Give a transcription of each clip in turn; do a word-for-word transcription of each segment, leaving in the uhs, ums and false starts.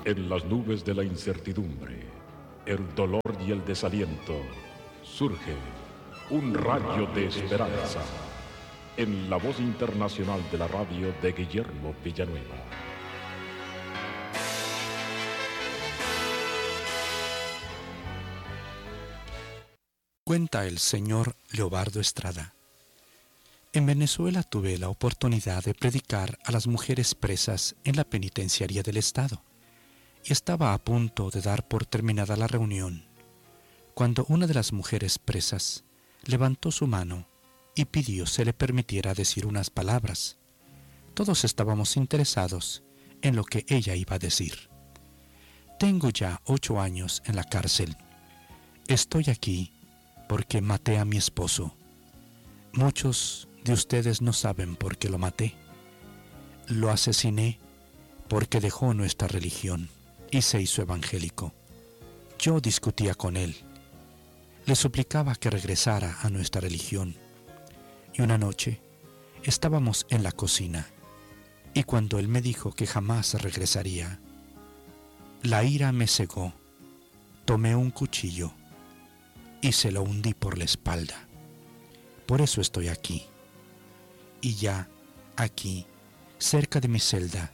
En las nubes de la incertidumbre, el dolor y el desaliento, surge un rayo de esperanza en la voz internacional de la radio de Guillermo Villanueva. Cuenta el señor Leobardo Estrada. En Venezuela tuve la oportunidad de predicar a las mujeres presas en la penitenciaría del Estado y estaba a punto de dar por terminada la reunión cuando una de las mujeres presas levantó su mano y pidió se le permitiera decir unas palabras. Todos estábamos interesados en lo que ella iba a decir. Tengo ya ocho años en la cárcel. Estoy aquí porque maté a mi esposo. Muchos de ustedes no saben por qué lo maté. Lo asesiné porque dejó nuestra religión y se hizo evangélico. Yo discutía con él. Le suplicaba que regresara a nuestra religión. Y una noche estábamos en la cocina y cuando él me dijo que jamás regresaría, la ira me cegó. Tomé un cuchillo y se lo hundí por la espalda. Por eso estoy aquí. Y ya, aquí, cerca de mi celda,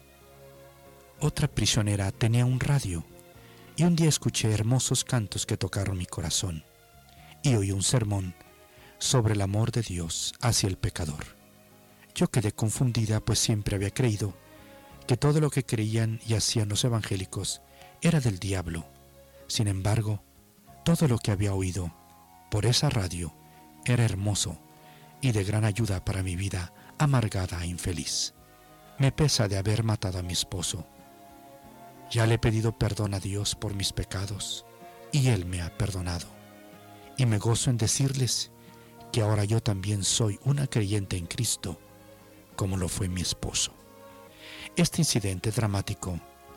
otra prisionera tenía un radio, y un día escuché hermosos cantos que tocaron mi corazón, y oí un sermón sobre el amor de Dios hacia el pecador. Yo quedé confundida, pues siempre había creído que todo lo que creían y hacían los evangélicos era del diablo. Sin embargo, todo lo que había oído por esa radio era hermoso y de gran ayuda para mi vida amargada e infeliz. Me pesa de haber matado a mi esposo. Ya le he pedido perdón a Dios por mis pecados y Él me ha perdonado. Y me gozo en decirles que ahora yo también soy una creyente en Cristo, como lo fue mi esposo. Este incidente dramático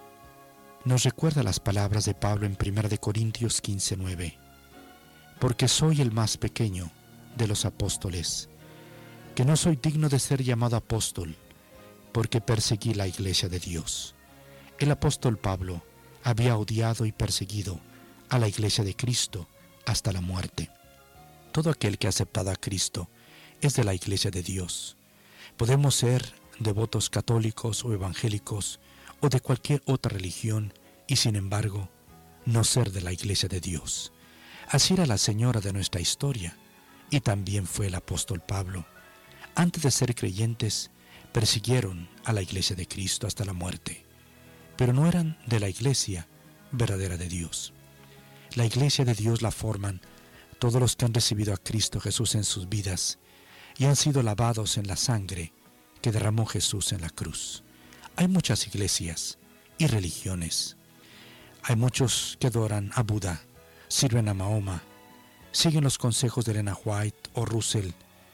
nos recuerda las palabras de Pablo en primera de Corintios quince nueve. Porque soy el más pequeño de los apóstoles, que no soy digno de ser llamado apóstol, porque perseguí la iglesia de Dios. El apóstol Pablo había odiado y perseguido a la iglesia de Cristo hasta la muerte. Todo aquel que ha aceptado a Cristo es de la iglesia de Dios. Podemos ser devotos católicos o evangélicos o de cualquier otra religión y sin embargo no ser de la iglesia de Dios. Así era la señora de nuestra historia y también fue el apóstol Pablo. Antes de ser creyentes persiguieron a la iglesia de Cristo hasta la muerte, pero no eran de la iglesia verdadera de Dios. La iglesia de Dios la forman todos los que han recibido a Cristo Jesús en sus vidas y han sido lavados en la sangre que derramó Jesús en la cruz. Hay muchas iglesias y religiones. Hay muchos que adoran a Buda, sirven a Mahoma, siguen los consejos de Elena White o Russell,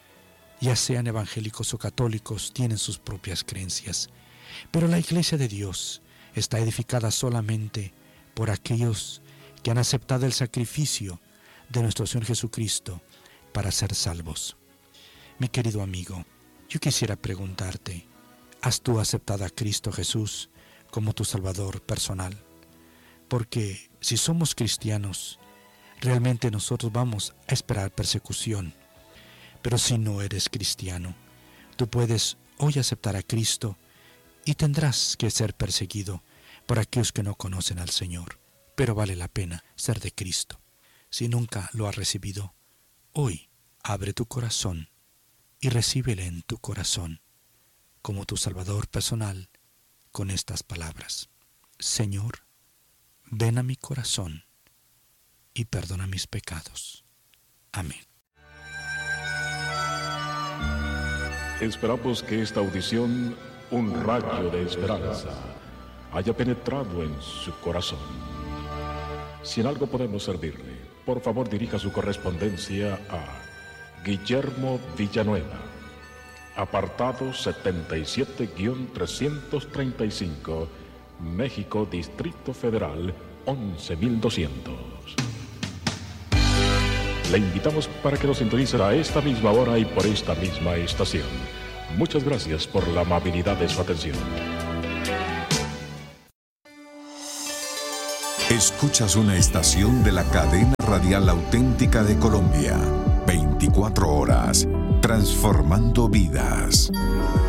ya sean evangélicos o católicos, tienen sus propias creencias. Pero la iglesia de Dios está edificada solamente por aquellos que han aceptado el sacrificio de nuestro Señor Jesucristo para ser salvos. Mi querido amigo, yo quisiera preguntarte, ¿has tú aceptado a Cristo Jesús como tu Salvador personal? Porque si somos cristianos, realmente nosotros vamos a esperar persecución. Pero si no eres cristiano, tú puedes hoy aceptar a Cristo y tendrás que ser perseguido por aquellos que no conocen al Señor. Pero vale la pena ser de Cristo. Si nunca lo has recibido, hoy abre tu corazón y recíbele en tu corazón como tu Salvador personal con estas palabras. Señor, ven a mi corazón y perdona mis pecados. Amén. Esperamos que esta audición, un rayo de esperanza, haya penetrado en su corazón. Si en algo podemos servirle, por favor dirija su correspondencia a Guillermo Villanueva, apartado setenta y siete trescientos treinta y cinco, México, Distrito Federal, once mil doscientos. Le invitamos para que nos sintonice a esta misma hora y por esta misma estación. Muchas gracias por la amabilidad de su atención. Escuchas una estación de la cadena radial auténtica de Colombia. veinticuatro horas, transformando vidas.